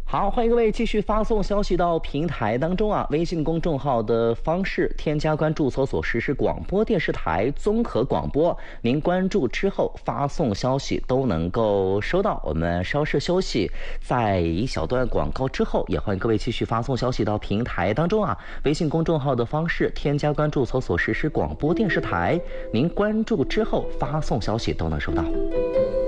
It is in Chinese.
好，欢迎各位继续发送消息到平台当中啊。微信公众号的方式，添加关注搜索实时广播电视台综合广播，您关注之后发送消息都能够收到。我们稍事休息，在一小段广告之后，也欢迎各位继续发送消息到平台当中啊。微信公众号的方式，添加关注搜索实时广播电视台，您关注之后发送消息都能收到。